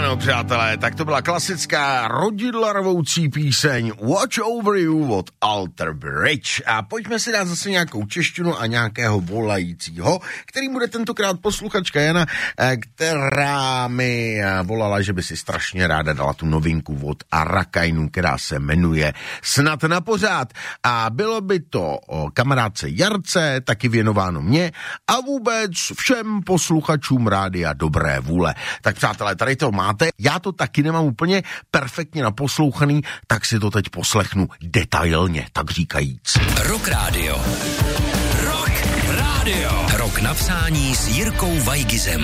Ano, přátelé, tak to byla klasická rodidla rvoucí píseň Watch Over You od Alter Bridge. A pojďme si dát zase nějakou češtinu a nějakého volajícího, který bude tentokrát posluchačka Jana, která mi volala, že by si strašně ráda dala tu novinku od Arakainu, která se jmenuje Snad na pořád. A bylo by to o kamarádce Jarce, taky věnováno mě a vůbec všem posluchačům rádia Dobré vůle. Tak přátelé, tady to máte, já to taky nemám úplně perfektně naposlouchaný, tak si to teď poslechnu detailně, tak říkajíc. Rock Radio. Rock Radio. Rok napsání s Jirkou Vajgizem.